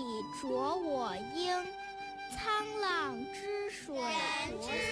里着我缨，沧浪之水